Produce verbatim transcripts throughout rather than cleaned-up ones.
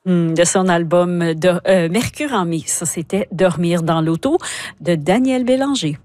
Mmh, de son album de, euh, Mercure en mai. Ça, c'était Dormir dans l'auto de Daniel Bélanger.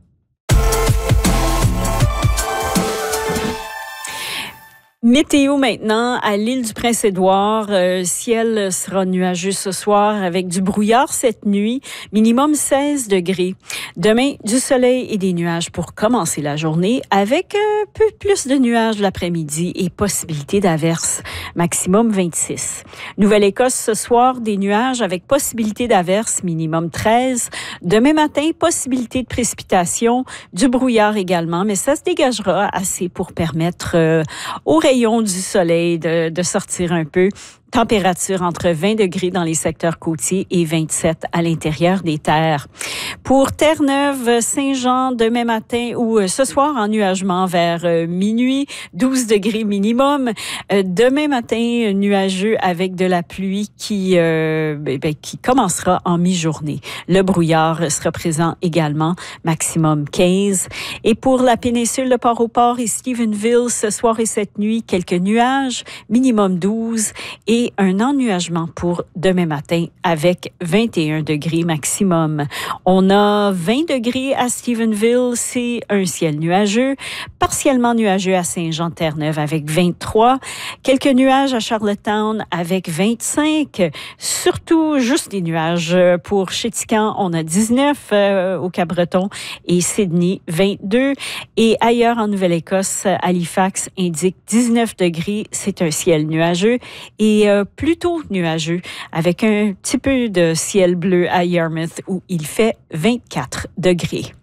Météo maintenant à l'île du Prince-Édouard. Euh, ciel sera nuageux ce soir avec du brouillard cette nuit, minimum seize degrés. Demain, du soleil et des nuages pour commencer la journée avec un peu plus de nuages l'après-midi et possibilité d'averses, maximum vingt-six. Nouvelle-Écosse ce soir, des nuages avec possibilité d'averses, minimum treize. Demain matin, possibilité de précipitation, du brouillard également, mais ça se dégagera assez pour permettre euh, aux rayons du soleil de, de sortir un peu. Température entre vingt degrés dans les secteurs côtiers et vingt-sept à l'intérieur des terres. Pour Terre-Neuve, Saint-Jean, demain matin ou ce soir, ennuagement vers minuit, douze degrés minimum. Demain matin, nuageux avec de la pluie qui, euh, ben, qui commencera en mi-journée. Le brouillard sera présent également, maximum quinze. Et pour la péninsule de Port-au-Port et Stephenville, ce soir et cette nuit, quelques nuages, minimum douze et Et un ennuagement pour demain matin avec vingt et un degrés maximum. On a vingt degrés à Stephenville, c'est un ciel nuageux. Partiellement nuageux à Saint-Jean-Terre-Neuve avec vingt-trois. Quelques nuages à Charlottetown avec vingt-cinq. Surtout juste des nuages pour Chéticamp. On a dix-neuf euh, au Cap-Breton et Sydney vingt-deux. Et ailleurs en Nouvelle-Écosse, Halifax indique dix-neuf degrés. C'est un ciel nuageux. Et euh, plutôt nuageux avec un petit peu de ciel bleu à Yarmouth où il fait vingt-quatre degrés.